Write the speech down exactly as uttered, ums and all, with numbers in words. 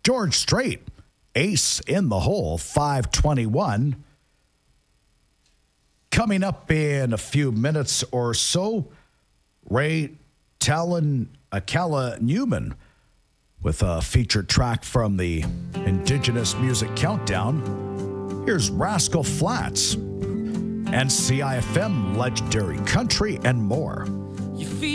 George Strait, Ace in the Hole, five twenty-one. Coming up in a few minutes or so, Ray Talon Akala Newman with a featured track from the Indigenous Music Countdown. Here's Rascal Flatts, N C I F M, Legendary Country, and more. You feel